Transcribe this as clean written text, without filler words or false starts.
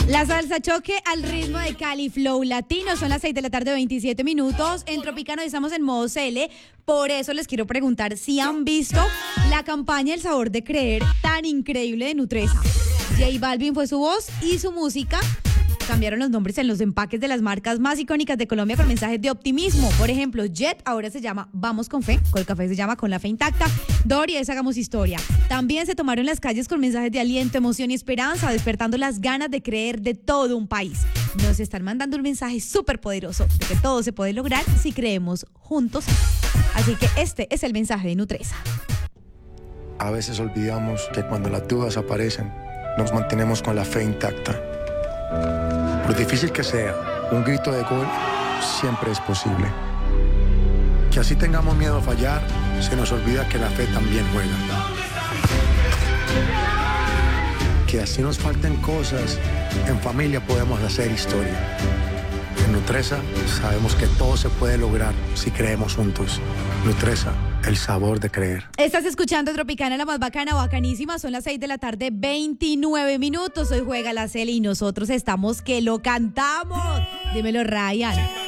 La salsa choque al ritmo de Cali Flow Latino. Son las 6 de la tarde, 27 minutos. En Tropicano estamos en modo CL. Por eso les quiero preguntar si han visto la campaña El Sabor de Creer tan increíble de Nutresa. J Balvin fue su voz y su música. Cambiaron los nombres en los empaques de las marcas más icónicas de Colombia con mensajes de optimismo. Por ejemplo, Jet ahora se llama Vamos con Fe, Colcafé se llama Con la Fe Intacta, Doria es Hagamos Historia. También se tomaron las calles con mensajes de aliento, emoción y esperanza, despertando las ganas de creer de todo un país. Nos están mandando un mensaje súper poderoso de que todo se puede lograr si creemos juntos. Así que este es el mensaje de Nutresa. A veces olvidamos que cuando las dudas aparecen, nos mantenemos con la fe intacta. Por difícil que sea, un grito de gol siempre es posible. Que así tengamos miedo a fallar, se nos olvida que la fe también juega. Que así nos falten cosas, en familia podemos hacer historia. En Nutresa sabemos que todo se puede lograr si creemos juntos. Nutresa, el sabor de creer. Estás escuchando Tropicana, la más bacana, bacanísima. Son las 6 de la tarde, 29 minutos. Hoy juega la CL y nosotros estamos que lo cantamos. Dímelo, Ryan.